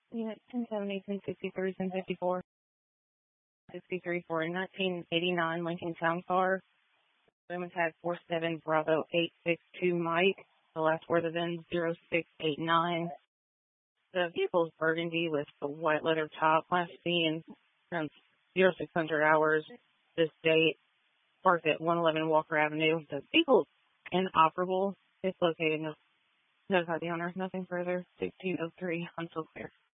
Unit 1070, 1063, 1054, 63 for a 1989 Lincoln Town Car. Women tag 47 Bravo 862 Mike. The last word of then 0689. The vehicle's burgundy with the white leather top. Last seen around 0600 hours. This date. Parked at 111 Walker Avenue. The vehicle's inoperable. It's located in notify the owner. Nothing further. 1603 until clear.